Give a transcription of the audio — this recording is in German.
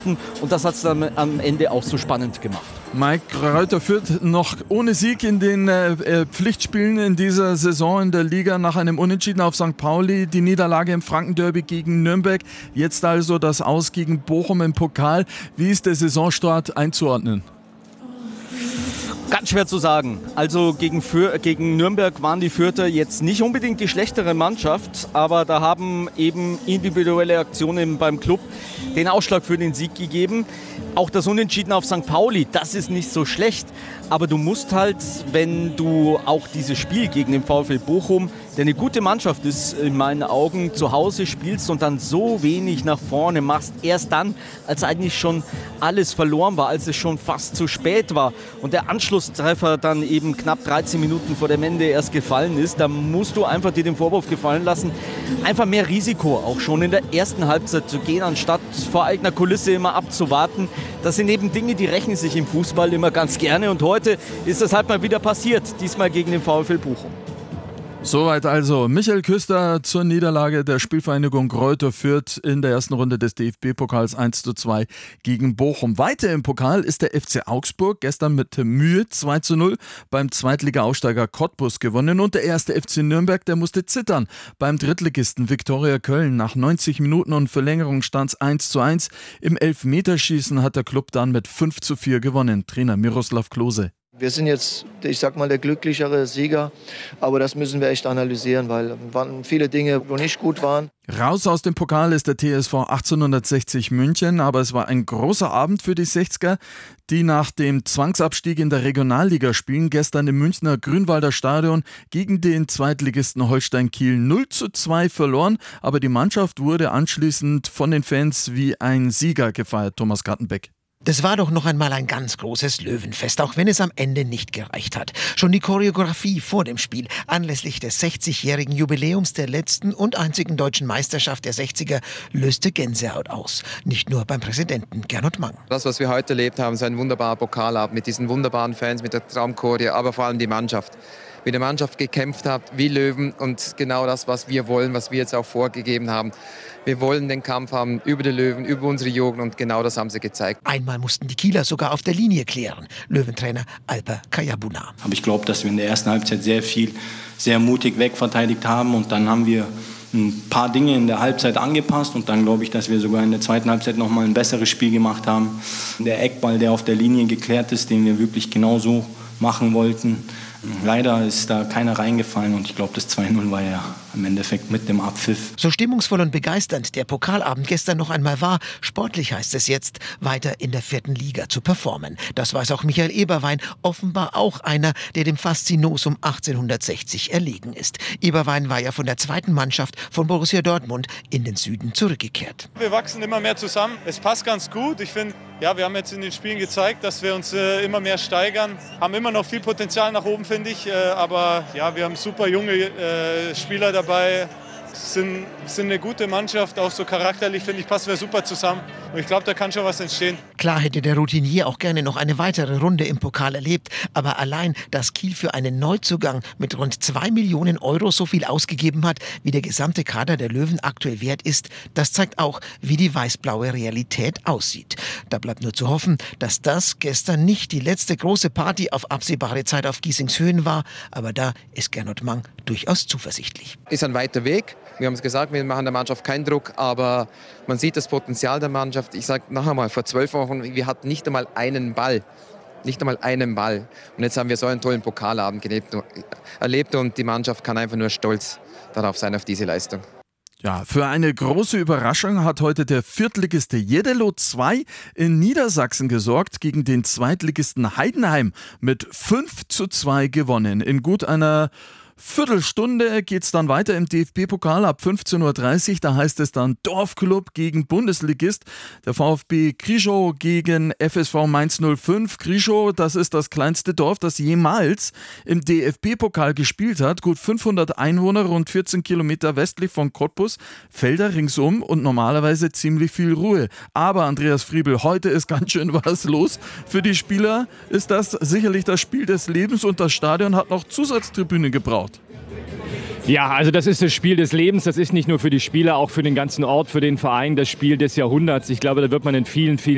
Und das hat es dann am Ende auch so spannend gemacht. Mike, Greuther Fürth noch ohne Sieg in den Pflichtspielen in dieser Saison in der Liga nach einem Unentschieden auf St. Pauli, die Niederlage im Frankenderby gegen Nürnberg, jetzt also das Aus gegen Bochum im Pokal. Wie ist der Saisonstart einzuordnen? Ganz schwer zu sagen. Also gegen Nürnberg waren die Fürther jetzt nicht unbedingt die schlechtere Mannschaft, aber da haben eben individuelle Aktionen beim Club den Ausschlag für den Sieg gegeben. Auch das Unentschieden auf St. Pauli, das ist nicht so schlecht. Aber du musst halt, wenn du auch dieses Spiel gegen den VfL Bochum, der eine gute Mannschaft ist, in meinen Augen, zu Hause spielst und dann so wenig nach vorne machst, erst dann, als eigentlich schon alles verloren war, als es schon fast zu spät war und der Anschlusstreffer dann eben knapp 13 Minuten vor dem Ende erst gefallen ist, da musst du einfach dir den Vorwurf gefallen lassen, einfach mehr Risiko auch schon in der ersten Halbzeit zu gehen, anstatt vor eigener Kulisse immer abzuwarten. Das sind eben Dinge, die rächen sich im Fußball immer ganz gerne und heute ist das halt mal wieder passiert, diesmal gegen den VfL Bochum. Soweit also Michael Küster zur Niederlage der Spielvereinigung Greuther Fürth in der ersten Runde des DFB-Pokals 1:2 gegen Bochum. Weiter im Pokal ist der FC Augsburg gestern mit Mühe 2:0 beim Zweitliga-Aufsteiger Cottbus gewonnen und der erste FC Nürnberg, der musste zittern beim Drittligisten Viktoria Köln. Nach 90 Minuten und Verlängerung stand es 1:1. Im Elfmeterschießen hat der Club dann mit 5:4 gewonnen. Trainer Miroslav Klose. Wir sind jetzt, ich sag mal, der glücklichere Sieger, aber das müssen wir echt analysieren, weil waren viele Dinge, die nicht gut waren. Raus aus dem Pokal ist der TSV 1860 München, aber es war ein großer Abend für die 60er, die nach dem Zwangsabstieg in der Regionalliga spielen, gestern im Münchner Grünwalder Stadion gegen den Zweitligisten Holstein Kiel 0:2 verloren, aber die Mannschaft wurde anschließend von den Fans wie ein Sieger gefeiert. Thomas Gartenbeck. Das war doch noch einmal ein ganz großes Löwenfest, auch wenn es am Ende nicht gereicht hat. Schon die Choreografie vor dem Spiel, anlässlich des 60-jährigen Jubiläums der letzten und einzigen deutschen Meisterschaft der 60er, löste Gänsehaut aus. Nicht nur beim Präsidenten Gernot Mang. Das, was wir heute erlebt haben, ist ein wunderbarer Pokalabend mit diesen wunderbaren Fans, mit der Traumchoreo, aber vor allem die Mannschaft. Wie die Mannschaft gekämpft hat, wie Löwen und genau das, was wir wollen, was wir jetzt auch vorgegeben haben. Wir wollen den Kampf haben über die Löwen, über unsere Jugend und genau das haben sie gezeigt. Einmal mussten die Kieler sogar auf der Linie klären. Löwentrainer Alper Kayabuna. Aber ich glaube, dass wir in der ersten Halbzeit sehr mutig wegverteidigt haben und dann haben wir ein paar Dinge in der Halbzeit angepasst und dann glaube ich, dass wir sogar in der zweiten Halbzeit noch mal ein besseres Spiel gemacht haben. Der Eckball, der auf der Linie geklärt ist, den wir wirklich genau so machen wollten. Leider ist da keiner reingefallen und ich glaube, das 2:0 war ja im Endeffekt mit dem Abpfiff. So stimmungsvoll und begeisternd der Pokalabend gestern noch einmal war, sportlich heißt es jetzt, weiter in der 4. Liga zu performen. Das weiß auch Michael Eberwein, offenbar auch einer, der dem Faszinosum 1860 erlegen ist. Eberwein war ja von der zweiten Mannschaft von Borussia Dortmund in den Süden zurückgekehrt. Wir wachsen immer mehr zusammen. Es passt ganz gut. Ich finde, ja, wir haben jetzt in den Spielen gezeigt, dass wir uns immer mehr steigern. Haben immer noch viel Potenzial nach oben, finde ich. Aber ja, wir haben super junge Spieler dabei. Sind eine gute Mannschaft, auch so charakterlich, finde ich, passen wir super zusammen. Und ich glaube, da kann schon was entstehen. Klar hätte der Routinier auch gerne noch eine weitere Runde im Pokal erlebt. Aber allein, dass Kiel für einen Neuzugang mit rund 2 Millionen Euro so viel ausgegeben hat, wie der gesamte Kader der Löwen aktuell wert ist, das zeigt auch, wie die weiß-blaue Realität aussieht. Da bleibt nur zu hoffen, dass das gestern nicht die letzte große Party auf absehbare Zeit auf Giesings Höhen war. Aber da ist Gernot Mang durchaus zuversichtlich. Ist ein weiter Weg. Wir haben es gesagt, wir machen der Mannschaft keinen Druck, aber man sieht das Potenzial der Mannschaft. Ich sage noch einmal, vor 12 Wochen, wir hatten nicht einmal einen Ball. Nicht einmal einen Ball. Und jetzt haben wir so einen tollen Pokalabend erlebt und die Mannschaft kann einfach nur stolz darauf sein, auf diese Leistung. Ja, für eine große Überraschung hat heute der Viertligist Jeddelo 2 in Niedersachsen gesorgt, gegen den Zweitligisten Heidenheim mit 5:2 gewonnen. In gut einer Viertelstunde geht es dann weiter im DFB-Pokal ab 15:30 Uhr. Da heißt es dann Dorfclub gegen Bundesligist. Der VfB Krischow gegen FSV Mainz 05. Krischow, das ist das kleinste Dorf, das jemals im DFB-Pokal gespielt hat. Gut 500 Einwohner, rund 14 Kilometer westlich von Cottbus. Felder ringsum und normalerweise ziemlich viel Ruhe. Aber Andreas Friebel, heute ist ganz schön was los. Für die Spieler ist das sicherlich das Spiel des Lebens und das Stadion hat noch Zusatztribüne gebraucht. Ja, also das ist das Spiel des Lebens. Das ist nicht nur für die Spieler, auch für den ganzen Ort, für den Verein das Spiel des Jahrhunderts. Ich glaube, da wird man in vielen